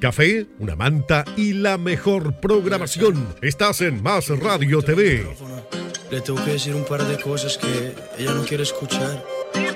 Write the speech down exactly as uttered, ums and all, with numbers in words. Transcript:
café, una manta y la mejor programación. Estás en Más Radio T V. Le tengo que decir un par de cosas que ella no quiere escuchar.